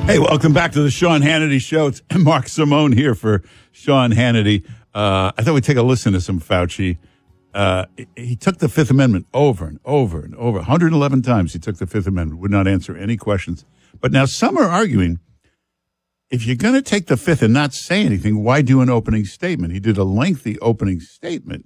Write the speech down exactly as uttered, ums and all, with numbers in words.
Hey, welcome back to the Sean Hannity Show. It's Mark Simone here for Sean Hannity. Uh, I thought we'd take a listen to some Fauci. Uh, he took the Fifth Amendment over and over and over. one hundred eleven times he took the Fifth Amendment, would not answer any questions. But now some are arguing, if you're going to take the Fifth and not say anything, why do an opening statement? He did a lengthy opening statement.